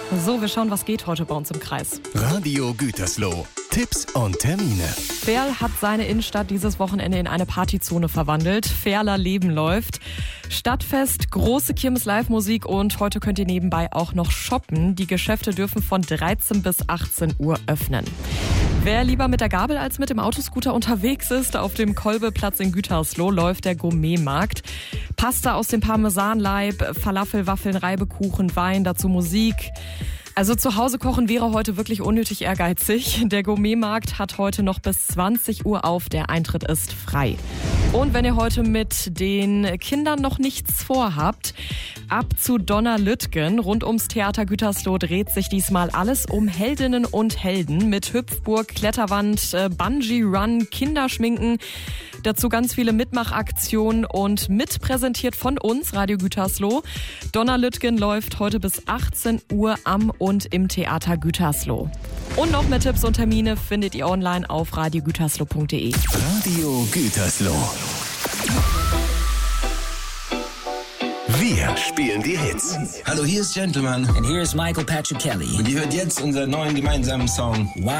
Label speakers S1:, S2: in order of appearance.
S1: So, wir schauen, was geht heute bei uns im Kreis.
S2: Radio Gütersloh. Tipps und Termine.
S1: Ferl hat seine Innenstadt dieses Wochenende in eine Partyzone verwandelt. Ferler Leben läuft. Stadtfest, große Kirmes-Live-Musik und heute könnt ihr nebenbei auch noch shoppen. Die Geschäfte dürfen von 13 bis 18 Uhr öffnen. Wer lieber mit der Gabel als mit dem Autoscooter unterwegs ist, auf dem Kolbeplatz in Gütersloh läuft der Gourmetmarkt. Pasta aus dem Parmesanleib, Falafel, Waffeln, Reibekuchen, Wein, dazu Musik. Also zu Hause kochen wäre heute wirklich unnötig ehrgeizig. Der Gourmetmarkt hat heute noch bis 20 Uhr auf. Der Eintritt ist frei. Und wenn ihr heute mit den Kindern noch nichts vorhabt, ab zu Donnerlütgen. Rund ums Theater Gütersloh dreht sich diesmal alles um Heldinnen und Helden mit Hüpfburg, Kletterwand, Bungee-Run, Kinderschminken. Dazu ganz viele Mitmachaktionen und mitpräsentiert von uns, Radio Gütersloh. Donnerlütgen läuft heute bis 18 Uhr am und im Theater Gütersloh. Und noch mehr Tipps und Termine findet ihr online auf radiogütersloh.de.
S2: Radio Gütersloh. Wir spielen die Hits.
S3: Hallo, hier ist Gentleman.
S4: And here's Michael Patrick Kelly.
S3: Und ihr hört jetzt unseren neuen gemeinsamen Song.